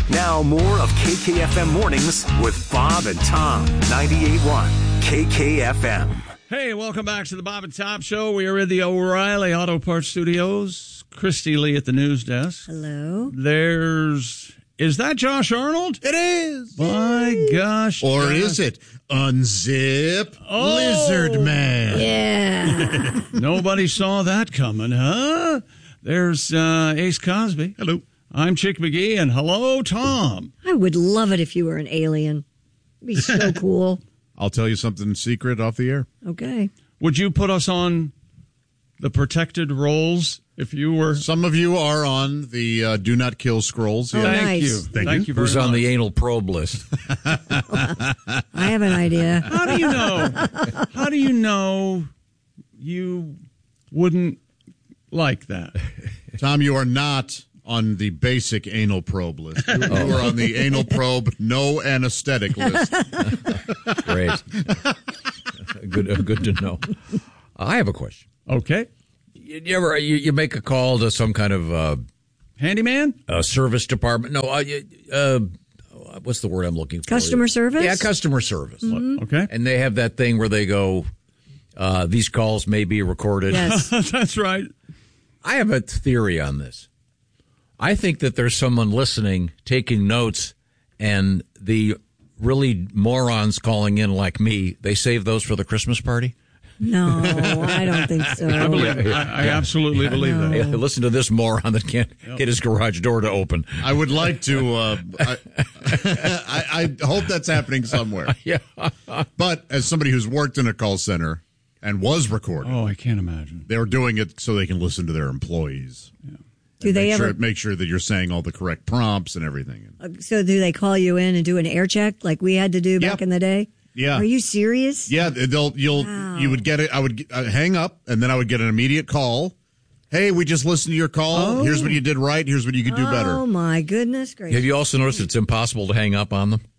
Now more of KKFM Mornings with Bob and Tom. 98.1 KKFM. Hey, welcome back to the Bob and Tom Show. We are in the O'Reilly Auto Parts Studios. Christy Lee at the news desk. Hello. Is that Josh Arnold? It is. My gosh. Or Josh. is it Unzip Lizard Man? Yeah. Nobody saw that coming, huh? There's Ace Cosby. Hello. I'm Chick McGee, and hello, Tom. I would love it if you were an alien. It'd be so cool. I'll tell you something secret off the air. Okay. Would you put us on the protected rolls if you were? Some of you are on the Do Not Kill scrolls. Oh, Thank nice. you. Thank you very Who's much. on the anal probe list? I have an idea. How do you know? How do you know you wouldn't like that? Tom, you are not on the basic anal probe list. You are on the anal probe no anesthetic list. Great. Good to know. I have a question. Okay. You ever you make a call to some kind of Handyman? service department? No, what's the word I'm looking for? Customer service? Yeah, customer service. Okay. And they have that thing where they go, these calls may be recorded. Yes. That's right. I have a theory on this. I think that there's someone listening, taking notes, and the really morons calling in like me, they save those for the Christmas party. No, I don't think so. I believe it. I absolutely believe that. Hey, listen to this moron that can't get his garage door to open. I would like to. I hope that's happening somewhere. Yeah. But as somebody who's worked in a call center and was recording, Oh, I can't imagine. they're doing it so they can listen to their employees. Do they ever? Make sure that you're saying all the correct prompts and everything. So do they call you in and do an air check like we had to do back Yep. in the day? Yeah. Are you serious? Yeah, you would get it. I would hang up, and then I would get an immediate call. Hey, we just listened to your call. Oh. Here's what you did right. Here's what you could do better. Oh my goodness gracious! Have you also noticed it's impossible to hang up on them?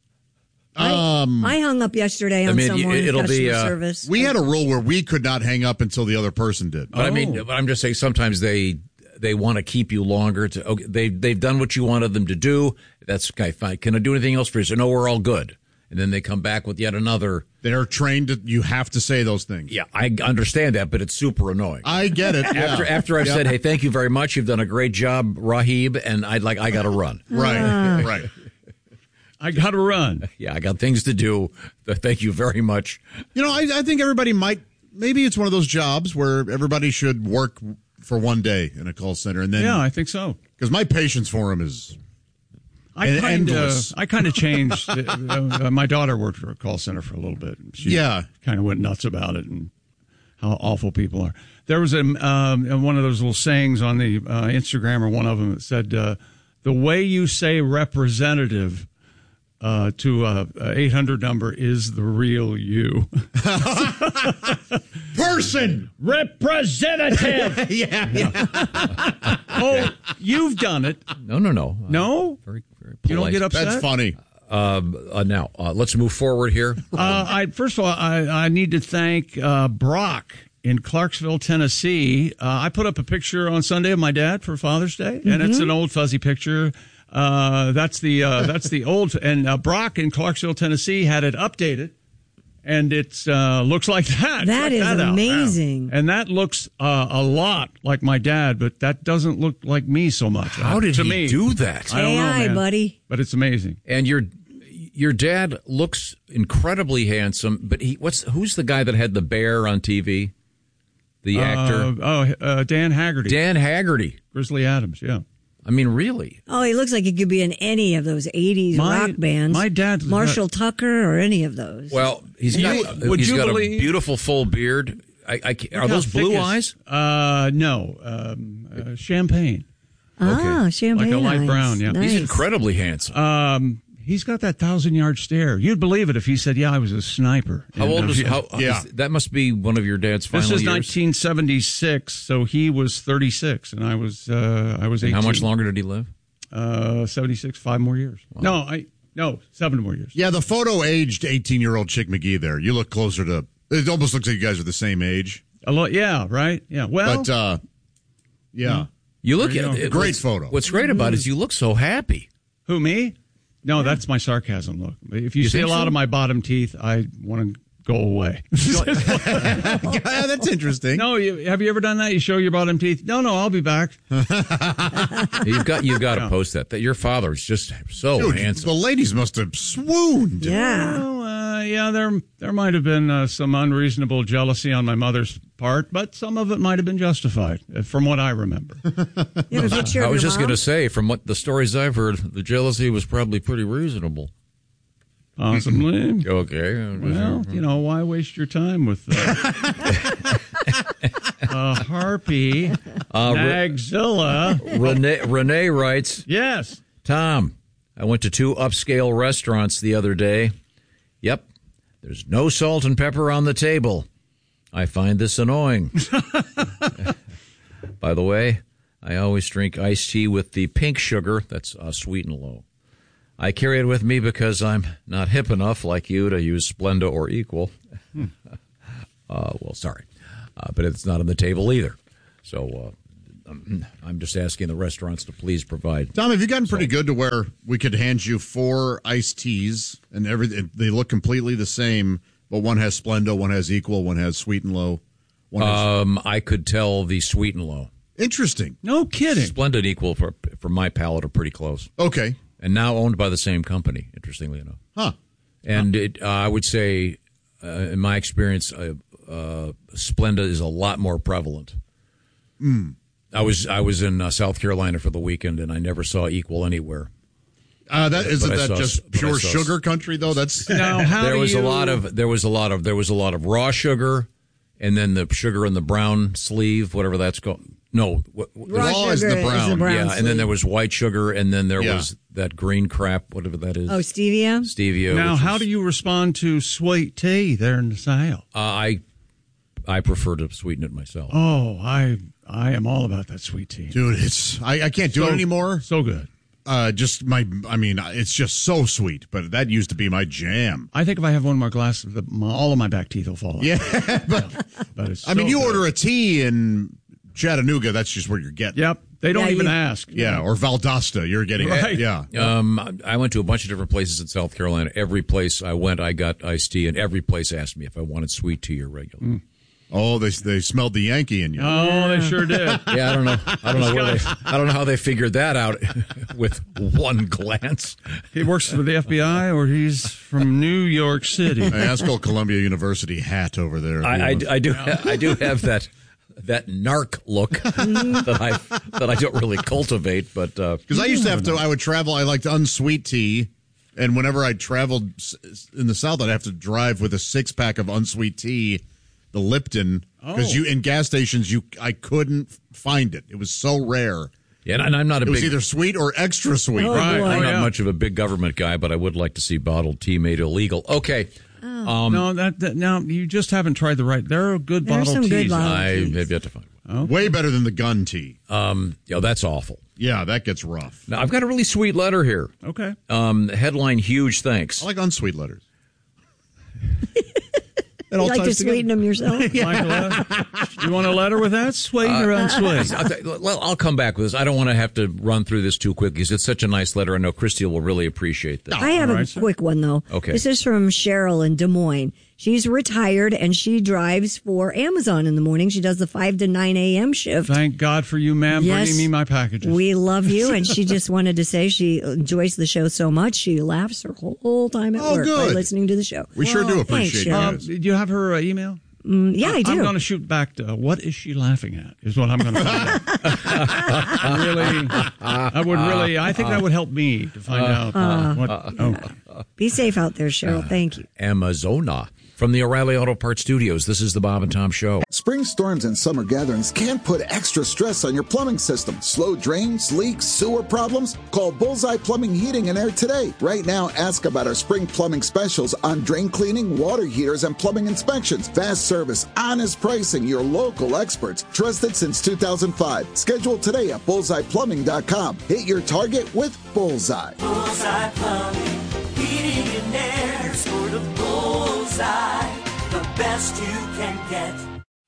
I hung up yesterday on someone in it'll customer be, service. We had a rule where we could not hang up until the other person did. But I'm just saying sometimes they want to keep you longer. They've done what you wanted them to do. That's okay, fine. Can I do anything else for you? So no, we're all good. And then they come back with yet another. They're trained to, you have to say those things. Yeah, I understand that, but it's super annoying. I get it. Yeah. After I've said, hey, thank you very much. You've done a great job, Rahib, and I got to run. Right. I got to run. Yeah, I got things to do. Thank you very much. You know, I think everybody maybe it's one of those jobs where everybody should work for one day in a call center. And then, Yeah, I think so. because my patience for him is endless. I kind of changed. My daughter worked for a call center for a little bit. She kind of went nuts about it and how awful people are. There was one of those little sayings on the Instagram, or one of them that said, the way you say representative to a 800 number is the real you. person. Representative. Yeah. Oh, you've done it. No. No? Very, very polite. You don't get upset? That's funny. Now, let's move forward here. First of all, I need to thank Brock in Clarksville, Tennessee. I put up a picture on Sunday of my dad for Father's Day, and it's an old fuzzy picture. That's the old, and Brock in Clarksville, Tennessee had it updated, and it's looks like that. That Check is that out. amazing. And that looks a lot like my dad, but that doesn't look like me so much. How did to he me. do that? I don't know, AI, man. buddy. But it's amazing. And your dad looks incredibly handsome, but who's the guy that had the bear on TV? The actor? Dan Haggerty. Dan Haggerty. Grizzly Adams, yeah. I mean, really? Oh, he looks like he could be in any of those 80s rock bands. my dad- Marshall Tucker or any of those. Well, he's got Would you a believe- beautiful full beard. Are How those blue thick eyes? No. Champagne. Champagne Like a light eyes. brown, yeah. Nice. He's incredibly handsome. He's got that 1,000-yard stare. You'd believe it if he said, "Yeah, I was a sniper." How old is? Yeah. That must be one of your dad's final This is years. 1976, so he was 36, and I was 18. How much longer did he live? 76, 5 more years. Wow. No, 7 more years. Yeah, the photo aged 18-year-old Chick McGee there. You look closer to, it almost looks like you guys are the same age. A lot, yeah, right, yeah. Well, But, yeah. You look There you at go. it. Great photo. What's great about it is you look so happy. Who, me? No, that's my sarcasm look. If you see a lot of my bottom teeth, I want to go away. Yeah, that's interesting. No, have you ever done that? You show your bottom teeth? No, I'll be back. You've got to post that. That your father is just so handsome. The ladies must have swooned. Yeah. Well, there might have been some unreasonable jealousy on my mother's part, but some of it might have been justified, from what I remember. You have a picture of I was your just mom? going to say, from what the stories I've heard, the jealousy was probably pretty reasonable. Possibly. Okay. Well, why waste your time with Harpy, Nagzilla? Renee writes, Yes. Tom, I went to 2 upscale restaurants the other day. Yep, there's no salt and pepper on the table. I find this annoying. By the way, I always drink iced tea with the pink sugar. That's sweet and low. I carry it with me because I'm not hip enough like you to use Splenda or Equal. Well, sorry. But it's not on the table either. So I'm just asking the restaurants to please provide. Tom, have you gotten pretty good to where we could hand you 4 iced teas and they look completely the same, but one has Splenda, one has Equal, one has sweet and low? I could tell the sweet and low. Interesting. No kidding. Splenda and Equal, for my palate, are pretty close. Okay. And now owned by the same company, interestingly enough. Huh. And I would say, in my experience, Splenda is a lot more prevalent. I was in South Carolina for the weekend, and I never saw Equal anywhere. Isn't that just pure sugar country though? That's now, there was a lot of raw sugar, and then the sugar in the brown sleeve, whatever that's called. No, raw is the brown. Yeah, and then there was white sugar, and then there was that green crap, whatever that is. Oh, stevia? Stevia. Now, how do you respond to sweet tea there in the South? I prefer to sweeten it myself. Oh, I am all about that sweet tea. Dude, I can't do it anymore. So good. It's just so sweet, but that used to be my jam. I think if I have one more glass, all of my back teeth will fall out. Yeah, but it's you good. order a tea in Chattanooga, that's just what you're getting. Yep. They don't even ask. Yeah, or Valdosta, you're getting it. Yeah. I went to a bunch of different places in South Carolina. Every place I went, I got iced tea, and every place asked me if I wanted sweet tea or regular. Oh, they smelled the Yankee in you. Oh, they sure did. Yeah, I don't know. I don't know how they figured that out with one glance. He works for the FBI, or he's from New York City. I asked old Columbia University hat over there. I do have that narc look that I don't really cultivate, but because I used to have to. I would travel. I liked unsweet tea, and whenever I traveled in the South, I'd have to drive with a 6-pack of unsweet tea. The Lipton, because in gas stations I couldn't find it. It was so rare. Yeah, and I'm not a big. It was either sweet or extra sweet. Right. I'm not much of a big government guy, but I would like to see bottled tea made illegal. Okay. No, now you just haven't tried the right. There are good There are bottled some good teas. bottled I teas. have yet to find one. Okay. Way better than the gun tea. That's awful. Yeah, that gets rough. Now I've got a really sweet letter here. Okay. Headline: Huge thanks. I like unsweet letters. You like to sweeten them yourself? You want a letter with that? Sweet or unsweet? I'll come back with this. I don't want to have to run through this too quick because it's such a nice letter. I know Christy will really appreciate this. I have a quick one, though. Okay. This is from Cheryl in Des Moines. She's retired, and she drives for Amazon in the morning. She does the 5 to 9 a.m. shift. Thank God for you, ma'am, bringing me my packages. We love you, and she just wanted to say she enjoys the show so much. She laughs her whole time at work by listening to the show. We sure do appreciate it. Do you have her email? Yeah, I do. I'm going to shoot back to what is she laughing at is what I'm going to find out. I think that would help me to find out what. Be safe out there, Cheryl. Thank you. Amazona. From the O'Reilly Auto Parts Studios, this is the Bob and Tom Show. Spring storms and summer gatherings can put extra stress on your plumbing system. Slow drains, leaks, sewer problems? Call Bullseye Plumbing, Heating, and Air today. Right now, ask about our spring plumbing specials on drain cleaning, water heaters, and plumbing inspections. Fast service, honest pricing, your local experts. Trusted since 2005. Schedule today at bullseyeplumbing.com. Hit your target with Bullseye. Bullseye Plumbing, Heating, and Air. Score the bullseye, the best you can get.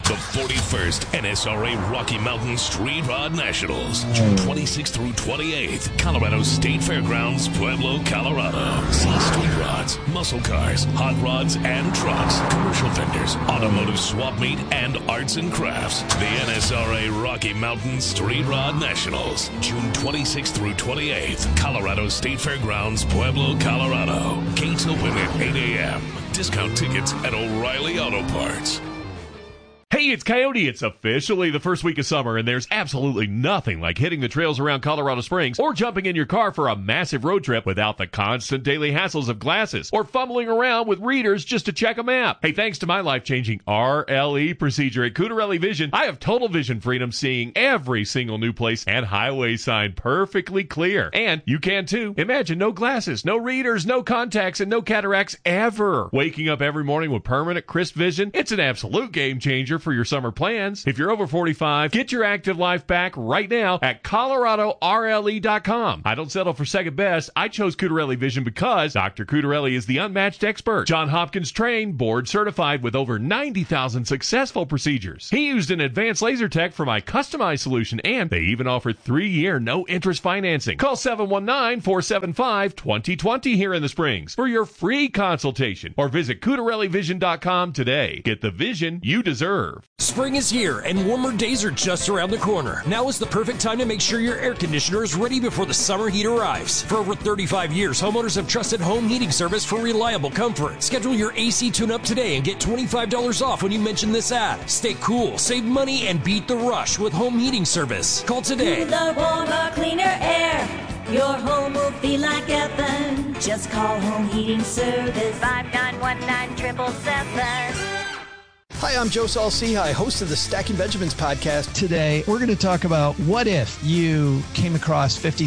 The 41st NSRA Rocky Mountain Street Rod Nationals, June 26th through 28th, Colorado State Fairgrounds, Pueblo, Colorado. See street rods, muscle cars, hot rods and trucks, commercial vendors, automotive swap meet, and arts and crafts. The NSRA Rocky Mountain Street Rod Nationals, June 26th through 28th, Colorado State Fairgrounds, Pueblo, Colorado. Gates open at 8 a.m. Discount tickets at O'Reilly Auto Parts. Hey, it's Coyote. It's officially the first week of summer, and there's absolutely nothing like hitting the trails around Colorado Springs or jumping in your car for a massive road trip without the constant daily hassles of glasses or fumbling around with readers just to check a map. Hey, thanks to my life-changing RLE procedure at Cutarelli Vision, I have total vision freedom, seeing every single new place and highway sign perfectly clear. And you can too. Imagine no glasses, no readers, no contacts, and no cataracts ever. Waking up every morning with permanent crisp vision, it's an absolute game changer for your summer plans. If you're over 45, get your active life back right now at ColoradoRLE.com. I don't settle for second best. I chose Cutarelli Vision because Dr. Cutarelli is the unmatched expert. John Hopkins trained, board certified with over 90,000 successful procedures. He used an advanced laser tech for my customized solution, and they even offer 3-year no-interest financing. Call 719-475-2020 here in the Springs for your free consultation, or visit CutarelliVision.com today. Get the vision you deserve. Spring is here and warmer days are just around the corner. Now is the perfect time to make sure your air conditioner is ready before the summer heat arrives. For over 35 years, homeowners have trusted Home Heating Service for reliable comfort. Schedule your AC tune-up today and get $25 off when you mention this ad. Stay cool, save money, and beat the rush with Home Heating Service. Call today. Cooler, warmer, cleaner air. Your home will feel like heaven. Just call Home Heating Service. 5919-777. Hi, I'm Joe Saul-Sehy, host of the Stacking Benjamins podcast. Today, we're going to talk about what if you came across 50